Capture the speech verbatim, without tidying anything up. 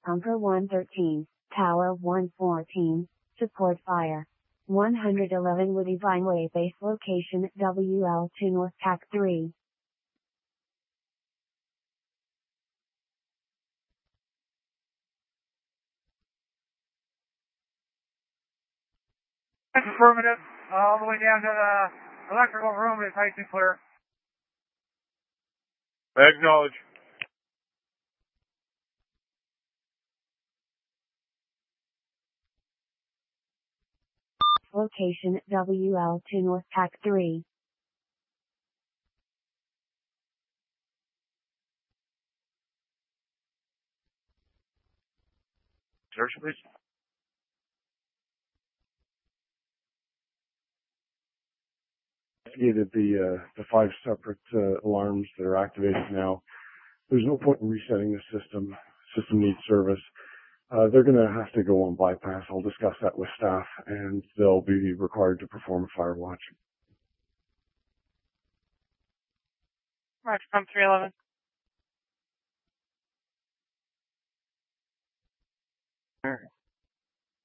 Pumper one thirteen, Tower one fourteen, support fire. one eleven Woody Vineway base location W L two North Tac three. Affirmative, all the way down to the electrical room is nice and clear. Acknowledge. Location W L two North Tac three. Search, please. Investigated the uh, the five separate uh, alarms that are activated now. There's no point in resetting the system. System needs service. Uh, they're going to have to go on bypass. I'll discuss that with staff, and they'll be required to perform a fire watch. Roger, pump three eleven.